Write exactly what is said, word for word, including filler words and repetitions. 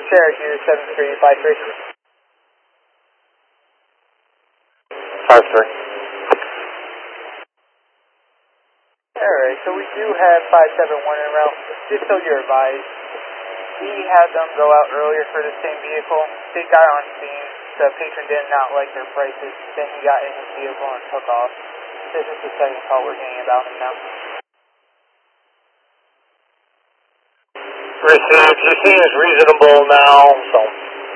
Cherokee seven three five three. five three. Alright, so we do have five seven one en route. Just so you're advised, we had them go out earlier for the same vehicle. They got on scene. The patron did not like their prices. Then he got in his vehicle and took off. This is the second call we're getting about him now. Received. He seems reasonable now, so